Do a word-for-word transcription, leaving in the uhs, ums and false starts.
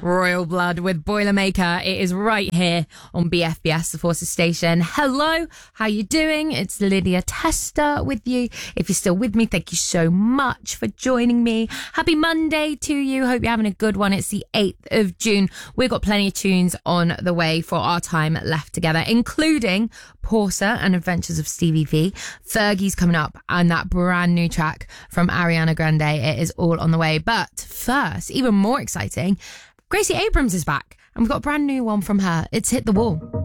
Royal Blood with Boilermaker. It is right here on B F B S, the Forces Station. Hello, how you doing? It's Lydia Tester with you. If you're still with me, thank you so much for joining me. Happy Monday to you. Hope you're having a good one. It's the eighth of June. We've got plenty of tunes on the way for our time left together, including Portia and Adventures of Stevie V. Fergie's coming up and that brand new track from Ariana Grande. It is all on the way. But first, even more exciting, Gracie Abrams is back and we've got a brand new one from her. It's Hit the Wall.